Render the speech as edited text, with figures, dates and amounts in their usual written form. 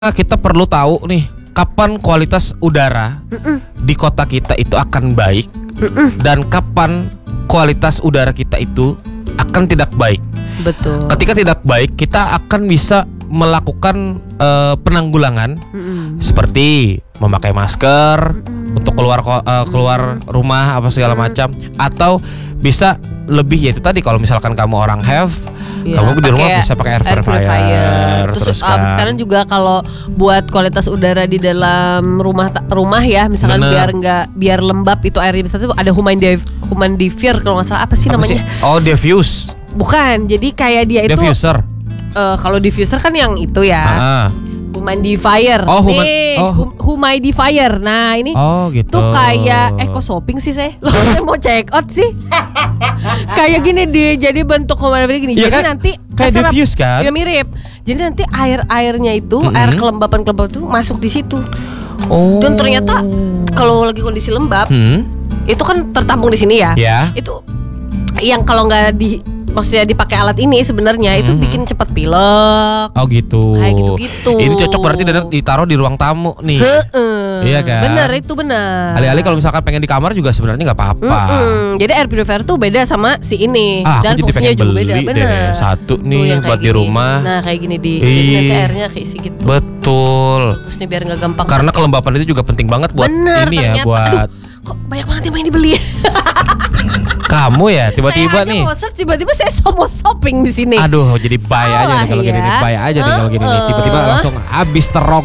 Kita perlu tahu nih kapan kualitas udara di kota kita itu akan baik dan kapan kualitas udara kita itu akan tidak baik. Betul. Ketika tidak baik, kita akan bisa melakukan penanggulangan seperti memakai masker untuk keluar rumah apa segala macam, atau bisa lebih yaitu tadi kalau misalkan kamu orang have Ya, kamu di rumah bisa pakai air purifier. Terus sekarang juga kalau buat kualitas udara di dalam rumah ya, misalkan biar lembab itu airnya, misalnya ada humidifier kalau nggak salah, apa sih namanya? Oh, diffuse. Bukan, jadi kayak dia itu diffuser. Kalau diffuser kan yang itu ya. Humidifier. Oh, humidifier. Nah, ini gitu. tuh kayak kok shopping sih saya? Loh, saya mau check out sih. Kayak gini jadi bentuk humidifier gini. Ya, jadi kan, nanti kayak diffuse kan? Ya mirip. Jadi nanti airnya itu, air kelembapan itu masuk di situ. Dan ternyata kalau lagi kondisi lembab, itu kan tertampung di sini ya. Itu yang kalau nggak maksudnya dipakai alat ini sebenarnya itu bikin cepet pilek. Oh gitu. Kayak gitu-gitu. Ini cocok berarti ditaruh di ruang tamu nih. Iya kan? Bener. Alih-alih kalau misalkan pengen di kamar juga sebenarnya nggak apa-apa. Jadi air purifier tuh beda sama si ini. Dan aku jadi fungsinya pengen juga beli beda. Bener. Deh satu nih buat di rumah. Nah kayak gini jadi nanti airnya keisi gitu. Betul. Terus nih biar nggak gampang. Karena kelembapan itu juga penting banget buat ini ya, buat. Kok banyak banget yang main dibeli. Kamu ya tiba-tiba saya nih. Mau search, tiba-tiba saya mau shopping di sini. Aduh, jadi buy aja nih kalau gini nih, buy aja nih kalau gini nih. Tiba-tiba langsung habis terok.